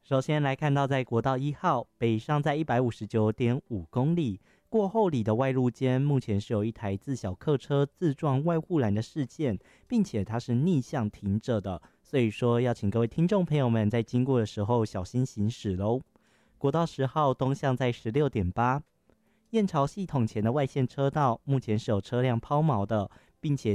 首先来看到，在国道1号北上在159.5公里过后里的外路间，目前是有一台自小客车自撞外护栏的事件，并且它是逆向停着的，所以说要请各位听众朋友们在经过的时候小心行驶咯。国道10号东向在16.8，燕巢系统前的外线车道目前是有车辆抛锚的，并且